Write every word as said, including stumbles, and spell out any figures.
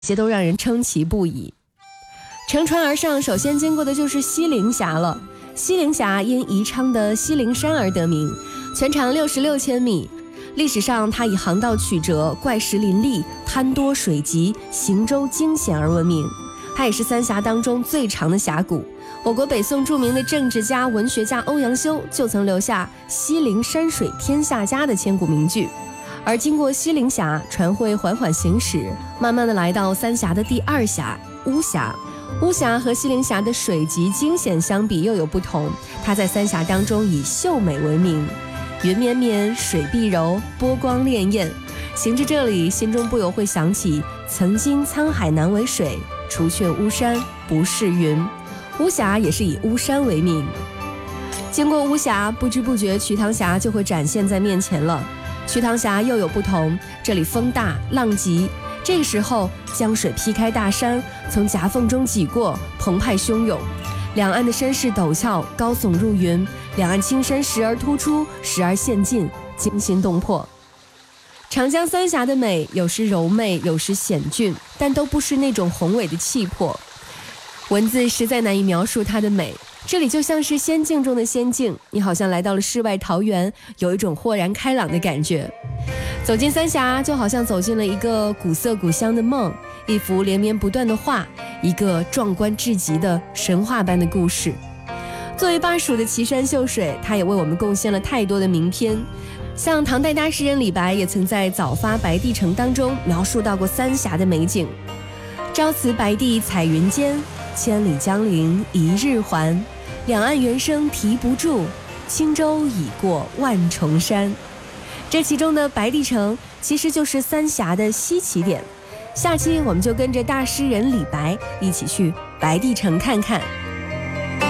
些都让人称奇不已。乘船而上，首先经过的就是西陵峡了。西陵峡因宜昌的西陵山而得名，全长六十六千米。历史上，它以航道曲折、怪石林立、滩多水急、行舟惊险而闻名。它也是三峡当中最长的峡谷。我国北宋著名的政治家、文学家欧阳修就曾留下“西陵山水天下佳”的千古名句。而经过西陵峡，船会缓缓行驶，慢慢的来到三峡的第二峡巫峡。巫峡和西陵峡的水急惊险相比又有不同，它在三峡当中以秀美闻名，云绵绵，水碧柔，波光潋滟。行至这里，心中不由会想起曾经沧海难为水，除却巫山不是云。巫峡也是以巫山为名。经过巫峡，不知不觉瞿塘峡就会展现在面前了。瞿塘峡又有不同，这里风大浪急，这个时候江水劈开大山，从夹缝中挤过，澎湃汹涌。两岸的山势陡峭，高耸入云，两岸青山时而突出，时而陷进，惊心动魄。长江三峡的美，有时柔媚，有时险峻，但都不是那种宏伟的气魄。文字实在难以描述它的美，这里就像是仙境中的仙境，你好像来到了世外桃源，有一种豁然开朗的感觉。走进三峡，就好像走进了一个古色古香的梦，一幅连绵不断的画，一个壮观至极的神话般的故事。作为巴蜀的奇山秀水，它也为我们贡献了太多的名篇。像唐代大诗人李白也曾在《早发白帝城》当中描述到过三峡的美景。朝辞白帝彩云间，千里江陵一日还。两岸猿声啼不住，轻舟已过万重山。这其中的白帝城其实就是三峡的西起点。下期我们就跟着大诗人李白一起去白帝城看看。